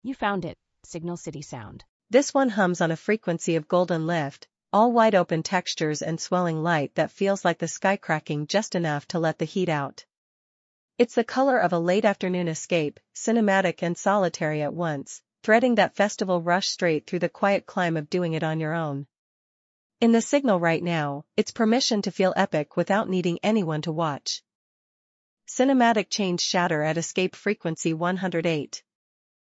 You found it, Signal City Sound. This one hums on a frequency of golden lift, all wide open textures and swelling light that feels like the sky cracking just enough to let the heat out. It's the color of a late afternoon escape, cinematic and solitary at once, threading that festival rush straight through the quiet climb of doing it on your own. In the Signal right now, it's permission to feel epic without needing anyone to watch. Cinematic change shatter at escape frequency 108.